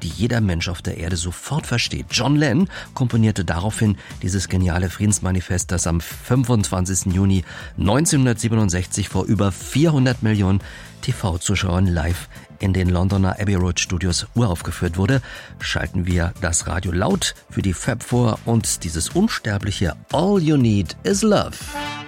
die jeder Mensch auf der Erde sofort versteht. John Lennon komponierte daraufhin dieses geniale Friedensmanifest, das am 25. Juni 1967 vor über 400 Millionen TV-Zuschauern live in den Londoner Abbey Road Studios uraufgeführt wurde. Schalten wir das Radio laut für die Fab vor und dieses unsterbliche All You Need Is Love.